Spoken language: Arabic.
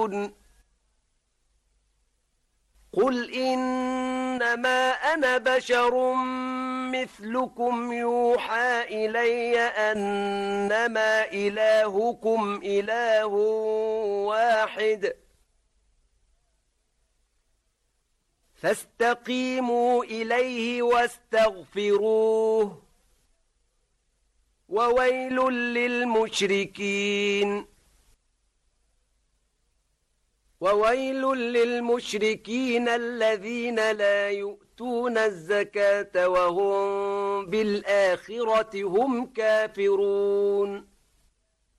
يعدلون قل إنما أنا بشر مثلكم يوحى إلي أنما إلهكم إله واحد فاستقيموا إليه واستغفروه وويل للمشركين الذين لا يؤتون الزكاة وهم بالآخرة هم كافرون